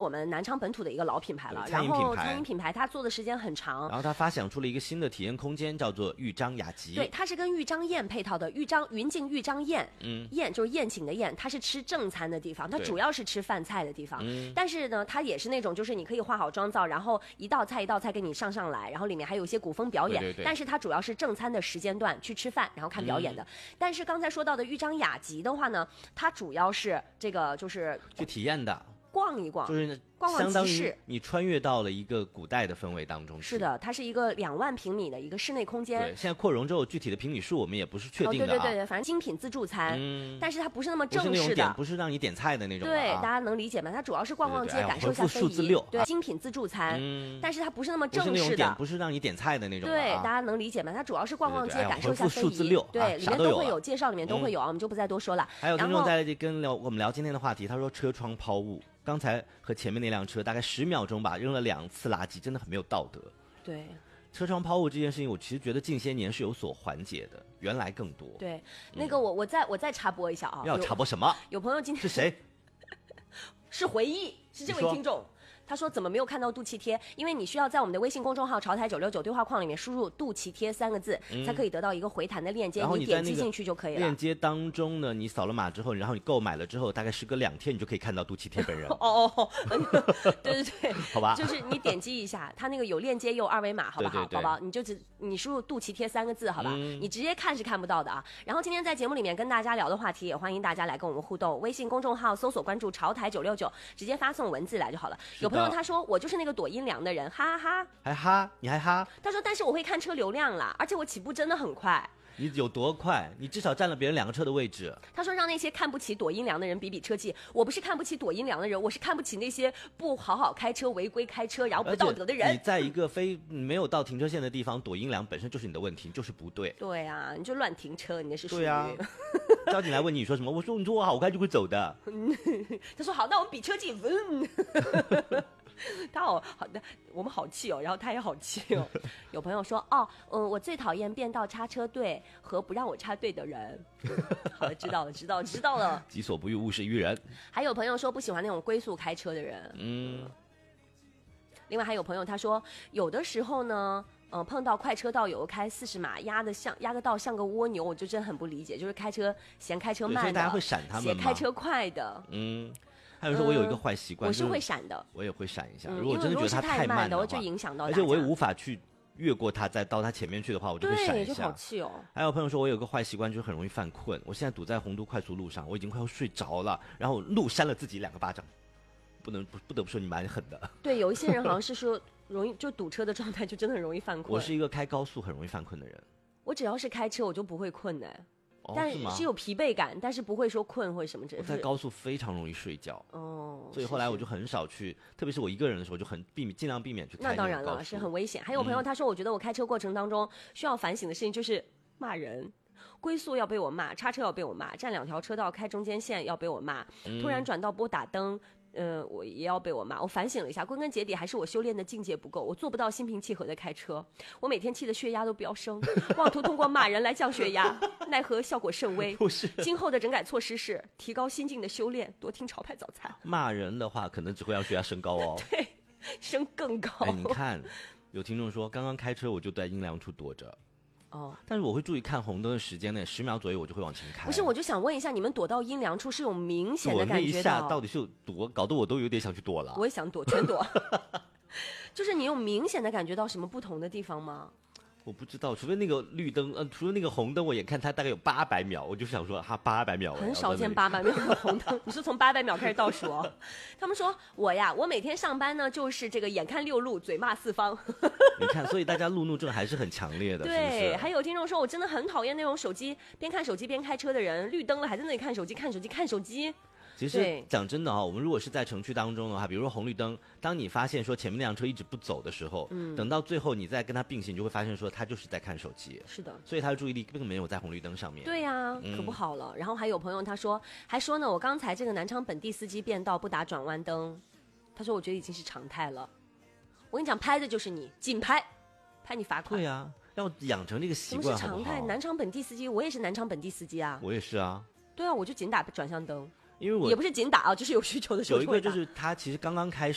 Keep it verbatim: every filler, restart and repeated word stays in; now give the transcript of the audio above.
我们南昌本土的一个老品牌了， 餐饮品牌， 然后餐饮品牌它做的时间很长， 然后它发想出了一个新的体验空间，叫做豫章雅集。 对，它是跟豫章宴配套的，豫章云境豫章宴， 嗯， 宴就是宴请的宴，它是吃正餐的地方，它主要是吃饭菜的地方， 嗯， 但是呢，它也是那种就是你可以化好妆造，然后一道菜一道菜给你上上来，然后里面还有一些古风表演， 对对对， 但是它主要是正餐的时间段去吃饭，然后看表演的。嗯、但是刚才说到的豫章雅集的话呢，它主要是这个就是去体验的。 逛一逛， 就是逛逛集市， 你穿越到了一个古代的氛围当中。 是的，它是一个两万平米的一个室内空间。 对，现在扩容之后，具体的平米数我们也不是确定的、啊哦、 对对对对，反正精品自助餐， 嗯， 但是它不是那么正式的， 不是那种点，不是让你点菜的那种、啊。 对，大家能理解吗？它主要是逛逛街， 对对对感受一下非遗。 六对，精品自助餐， 嗯， 但是它不是那么正式的， 不是那种点，不是让你点菜的那种、啊。 对，大家能理解吗？它主要是逛逛街， 对对对感受一下非遗。 六对， 啊、 里面都会有介绍，里面都会有啊，嗯、我们就不再多说了。 还有听众在跟聊我们聊今天的话题，他说车窗抛物。刚才和前面那辆车大概十秒钟吧，扔了两次垃圾，真的很没有道德。 对， 车窗抛物这件事情，我其实觉得近些年是有所缓解的，原来更多。 对，那个我我再我再插播一下啊， 要插播什么？ 有朋友今天是谁？ 是回忆，是这位听众。他说怎么没有看到肚脐贴？因为你需要在我们的微信公众号潮台九六九对话框里面输入肚脐贴三个字、嗯、才可以得到一个回弹的链接， 然后你点击进去就可以了。 链接当中呢，你扫了码之后，然后你购买了之后，大概时隔两天你就可以看到肚脐贴本人。 哦哦，对对对， 好吧， 就是你点击一下，它那个有链接又有二维码，好不好？ 对对对， 宝宝，你就只你输入肚脐贴三个字，好吧、嗯？你直接看是看不到的啊。然后今天在节目里面跟大家聊的话题，也欢迎大家来跟我们互动。微信公众号搜索关注潮台九六九，直接发送文字来就好了。有朋友他说我就是那个躲阴凉的人，哈哈哈， 还哈？你还哈？ 他说，但是我会看车流量啦，而且我起步真的很快。 你有多快？你至少占了别人两个车的位置。 他说让那些看不起躲阴凉的人比比车技。我不是看不起躲阴凉的人，我是看不起那些不好好开车、违规开车然后不道德的人。 你在一个非没有到停车线的地方躲阴凉，本身就是你的问题，就是不对。 对啊，你就乱停车，你那是属于。 对啊。交警来问你，你说什么？我说你说我好开就会走的。 他说好，那我们比车技。嗯他好好的，我们好气哦，然后他也好气哦。有朋友说，哦，嗯，我最讨厌变道插车队和不让我插队的人。好的，知道了，知道了，知道了。 己所不欲，勿施于人。 还有朋友说不喜欢那种龟速开车的人。嗯。另外还有朋友他说，有的时候呢，呃，碰到快车道有开四十码，压的像压个道像个蜗牛，我就真的很不理解，就是开车嫌开车慢的， 所以大家会闪他们吗？ 嫌开车快的。 嗯。还有说我有一个坏习惯、 呃，我是会闪的， 我也会闪一下。 嗯、 如果真的觉得它太慢的话， 就影响到大家，而且我也无法去越过它，再到它前面去的话，我就会闪一下。 对，就好气哦。 还有朋友说我有个坏习惯，就是很容易犯困。我现在堵在洪都快速路上，我已经快要睡着了，然后路扇了自己两个巴掌，不能不不得不说你蛮狠的。 对，有一些人好像是说容易就堵车的状态，就真的很容易犯困。 我是一个开高速很容易犯困的人。 我只要是开车，我就不会困的。但是是有疲惫感，但是不会说困或者什么之类的。 我在高速非常容易睡觉， 哦， 所以后来我就很少去，特别是我一个人的时候，就很避免尽量避免去开那那当然了，是很危险。还有朋友他说，我觉得我开车过程当中需要反省的事情就是骂人。龟速要被我骂，叉车要被我骂，占两条车道开中间线要被我骂，突然转到拨打灯。呃，我也要被我骂。我反省了一下，归根结底还是我修炼的境界不够，我做不到心平气和的开车。我每天气的血压都飙升，妄图通过骂人来降血压，奈何效果甚微。 不是， 今后的整改措施是提高心境的修炼，多听潮派早餐。 骂人的话，可能只会让血压升高哦。 对，升更高。 哎，你看，有听众说，刚刚开车我就在阴凉处躲着。 哦， 但是我会注意看红灯的时间内，十秒左右我就会往前开。 不是，我就想问一下，你们躲到阴凉处是有明显的感觉到？ 我那一下到底是有躲，搞得我都有点想去躲了。 我也想躲，全躲。就是你有明显的感觉到什么不同的地方吗？ 我不知道，除非那个绿灯，呃，除了那个红灯，我眼看它大概有八百秒，我就想说，哈，八百秒， 很少见八百秒的红灯。你是从八百秒开始倒数哦？他们说我呀，我每天上班呢，就是这个眼看六路，嘴骂四方。 你看，所以大家路怒症还是很强烈的。 对， 是是还有听众说我真的很讨厌那种手机边看手机边开车的人，绿灯了还在那里看手机，看手机，看手机。 其实讲真的哈、哦，我们如果是在城区当中的话，比如说红绿灯，当你发现说前面那辆车一直不走的时候，嗯，等到最后你再跟他并行，你就会发现说他就是在看手机。 是的， 所以他的注意力并没有在红绿灯上面。 对呀、啊嗯，可不好了。然后还有朋友他说，还说呢，我刚才这个南昌本地司机变道不打转弯灯，他说我觉得已经是常态了。我跟你讲，拍的就是你，紧拍，拍你罚款。 对呀、啊，要养成这个习惯， 什么是常态？南昌本地司机，我也是南昌本地司机啊。 我也是啊。 对啊，我就紧打转向灯。 因为我也不是紧打啊，就是有需求的时候有一个就是他其实刚刚开始